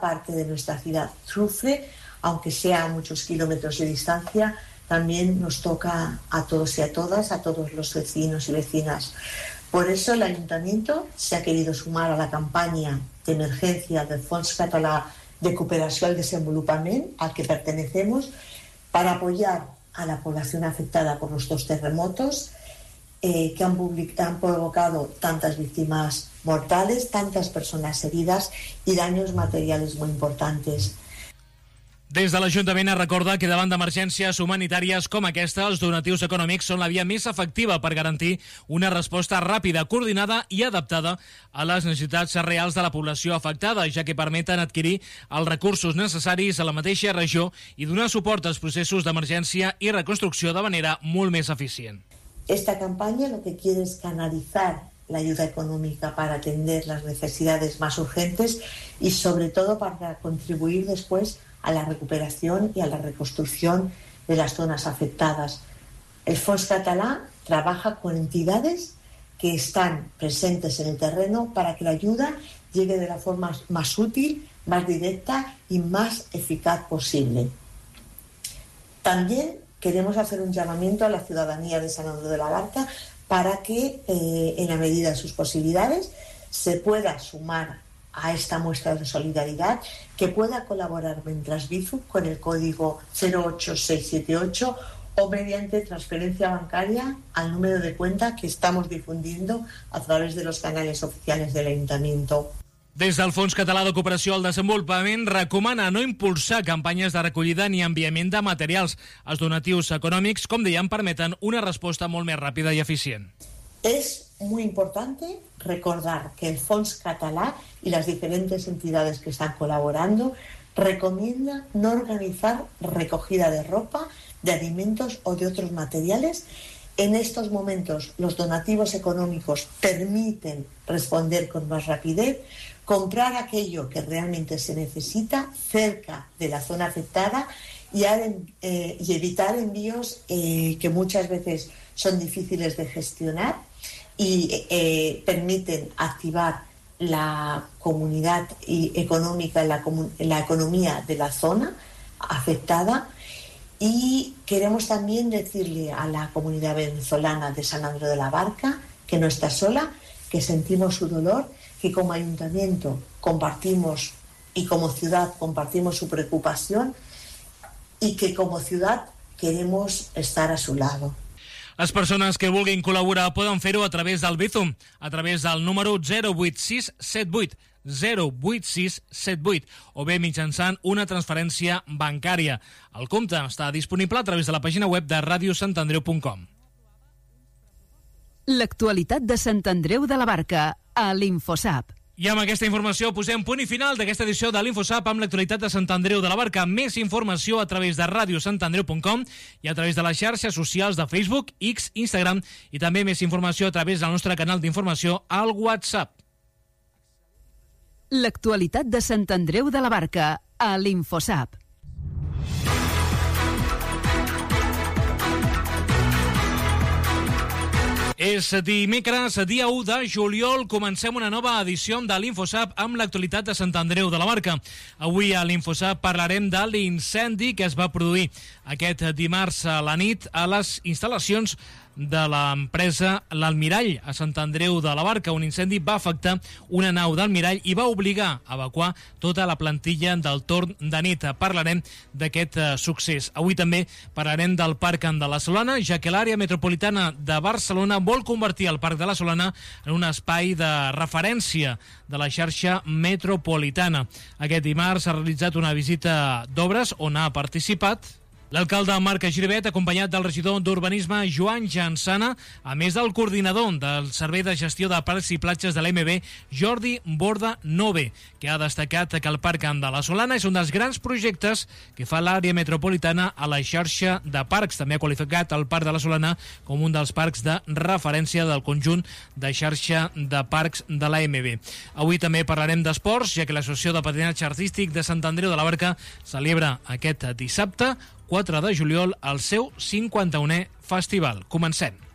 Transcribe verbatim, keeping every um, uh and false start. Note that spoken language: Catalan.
parte de nuestra ciudad sufre, aunque sea a muchos kilómetros de distancia, también nos toca a todos y a todas, a todos los vecinos y vecinas. Por eso el Ayuntamiento se ha querido sumar a la campaña de emergencia del Fons Català de Cooperació al Desenvolupament, al que pertenecemos, para apoyar a la población afectada por los dos terremotos eh, que han, han provocado tantas víctimas mortales, tantas personas heridas y daños materiales muy importantes. Des de l'Ajuntament es recorda que davant d'emergències humanitàries com aquesta, els donatius econòmics són la via més efectiva per garantir una resposta ràpida, coordinada i adaptada a les necessitats reals de la població afectada, ja que permeten adquirir els recursos necessaris a la mateixa regió i donar suport als processos d'emergència i reconstrucció de manera molt més eficient. Esta campaña lo que quiere es canalizar la ayuda económica para atender las necesidades más urgentes y sobre todo para contribuir después a la recuperación y a la reconstrucción de las zonas afectadas. El Fons Català trabaja con entidades que están presentes en el terreno para que la ayuda llegue de la forma más útil, más directa y más eficaz posible. También queremos hacer un llamamiento a la ciudadanía de Sant Andreu de la Barca para que, eh, en la medida de sus posibilidades, se pueda sumar a esta muestra de solidaridad, que pueda colaborar mientras Bizum con el código cero ocho seis siete ocho o mediante transferencia bancaria al número de cuenta que estamos difundiendo a través de los canales oficiales del Ayuntamiento. Des del Fons Català de Cooperació al Desenvolupament recomana no impulsar campanyes de recollida ni enviament de materials. Els donatius econòmics, com dèiem, permeten una resposta molt més ràpida i eficient. Es muy importante recordar que el Fons Català y las diferentes entidades que están colaborando recomiendan no organizar recogida de ropa, de alimentos o de otros materiales. En estos momentos los donativos económicos permiten responder con más rapidez, comprar aquello que realmente se necesita cerca de la zona afectada y, eh, y evitar envíos eh, que muchas veces son difíciles de gestionar y eh, permiten activar la comunidad y económica, la, la economía de la zona afectada. Y queremos también decirle a la comunidad venezolana de Sant Andreu de la Barca que no está sola, que sentimos su dolor, que como ayuntamiento compartimos y como ciudad compartimos su preocupación y que como ciudad queremos estar a su lado. Les persones que vulguin col·laborar poden fer-ho a través del Bizum, a través del número zero vuit sis set vuit zero vuit sis set vuit o bé mitjançant una transferència bancària. El compte està disponible a través de la pàgina web de radio sant andreu punt com. L'actualitat de Sant Andreu de la Barca a l'Infosap. I amb aquesta informació posem punt i final d'aquesta edició de l'Infosap amb l'actualitat de Sant Andreu de la Barca. Més informació a través de radio sant andreu punt com i a través de les xarxes socials de Facebook, X, Instagram i també més informació a través del nostre canal d'informació al WhatsApp. L'actualitat de Sant Andreu de la Barca a l'Infosap. És dimecres, dia u de juliol, comencem una nova edició de l'Infosap amb l'actualitat de Sant Andreu de la Barca. Avui a l'Infosap parlarem de l'incendi que es va produir aquest dimarts a la nit a les instal·lacions de l'empresa L'Almirall a Sant Andreu de la Barca. Un incendi va afectar una nau del Mirall i va obligar a evacuar tota la plantilla del torn de nit. Parlarem d'aquest uh, succés. Avui també parlarem del Parc de la Solana, ja que l'àrea metropolitana de Barcelona vol convertir el Parc de la Solana en un espai de referència de la xarxa metropolitana. Aquest dimarts s'ha realitzat una visita d'obres on ha participat l'alcalde Marc Giribet, acompanyat del regidor d'Urbanisme Joan Jansana, a més del coordinador del Servei de Gestió de Parcs i Platges de l'A M B, Jordi Borda Nove, que ha destacat que el Parc de la Solana és un dels grans projectes que fa l'àrea metropolitana a la xarxa de parcs. També ha qualificat el Parc de la Solana com un dels parcs de referència del conjunt de xarxa de parcs de l'A M B. Avui també parlarem d'esports, ja que l'Associació de Patinatge Artístic de Sant Andreu de la Barca celebra aquest dissabte quatre de juliol el seu cinquanta-unè festival. Comencem.